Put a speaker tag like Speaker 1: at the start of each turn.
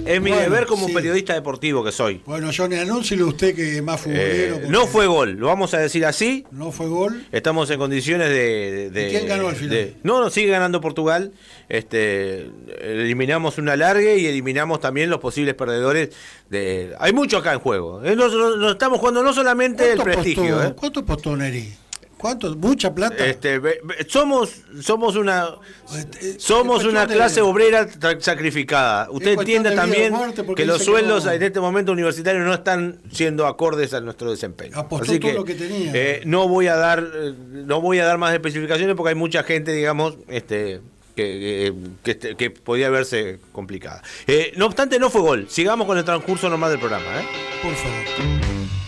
Speaker 1: Es mi
Speaker 2: Bueno,
Speaker 1: deber como
Speaker 2: sí.
Speaker 1: periodista deportivo que soy.
Speaker 2: Bueno, Johnny, anúnciele usted que es más futbolero. porque
Speaker 1: No fue gol, lo vamos a decir así.
Speaker 2: No fue gol.
Speaker 1: Estamos en condiciones
Speaker 2: ¿Y quién ganó al final?
Speaker 1: No, sigue ganando Portugal. Eliminamos una largue y eliminamos también los posibles perdedores. Hay mucho acá en juego. No estamos jugando no solamente el prestigio.
Speaker 2: ¿Cuánto apostó Neri? ¿Cuánto? ¿Mucha plata?
Speaker 1: Somos una
Speaker 2: cuestión
Speaker 1: clase
Speaker 2: de-
Speaker 1: obrera sacrificada. Usted
Speaker 2: cuestión
Speaker 1: entiende
Speaker 2: de vida o
Speaker 1: también
Speaker 2: muerte, porque
Speaker 1: que los
Speaker 2: dice que
Speaker 1: sueldos
Speaker 2: no.
Speaker 1: en este momento universitarios no están siendo acordes a nuestro desempeño.
Speaker 2: Apostó todo lo que tenía.
Speaker 1: No voy a dar más especificaciones porque hay mucha gente, digamos, que podía verse complicada. No obstante, no fue gol. Sigamos con el transcurso normal del programa.
Speaker 2: Por favor.